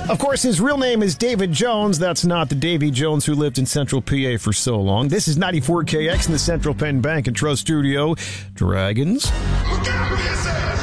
Of course, his real name is David Jones. That's not the Davy Jones who lived in Central PA for so long. This is 94KX in the Central Penn Bank and Trust Studio. Dragons. Look out,